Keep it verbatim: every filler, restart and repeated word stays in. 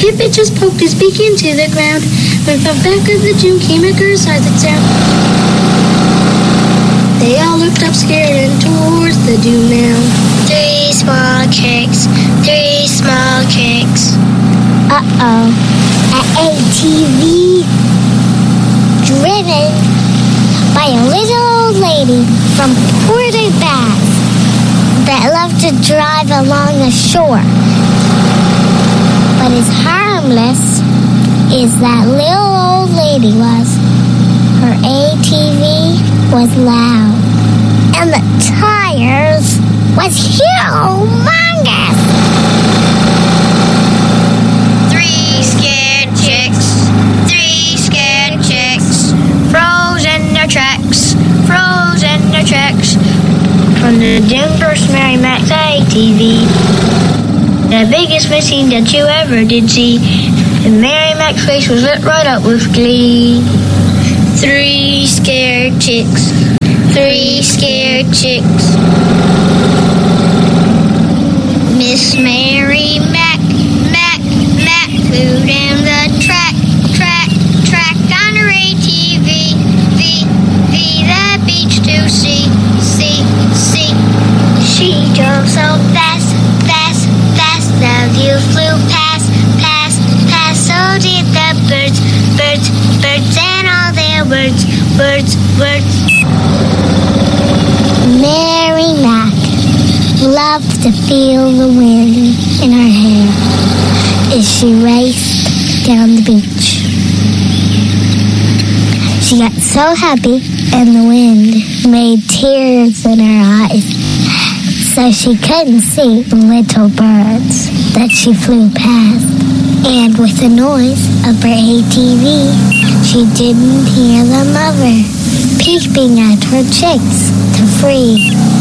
Pip-Pip just poked his beak into the ground when from back of the June came a gurr-sized sound. They all looked up scared and towards the June mound. Three small chicks, three small chicks. Uh-oh. An A T V driven by a little old lady from Puerto Bass that loved to drive along the shore. But as harmless as that little old lady was, her A T V was loud, and the tires was humongous. Three scared chicks, three scared chicks, froze in their tracks, froze in their tracks. From the Denver's Mary Mac's A T V, the biggest machine that you ever did see, and Mary Mac's face was lit right up with glee. Three scared chicks, three scared chicks. Miss Mary Mac, Mac, Mac flew down the track, track, track on her A T V, V, V, the beach to see, see, see. She drove so fast, fast, fast, the view flew past, past, past. So did the birds, birds, birds, and all their words, words, words. Mary Mac loved to feel the wind in her hair as she raced down the beach. She got so happy, and the wind made tears in her eyes, so she couldn't see the little birds that she flew past. And with the noise of her A T V, she didn't hear the mother peeping at her chicks to free.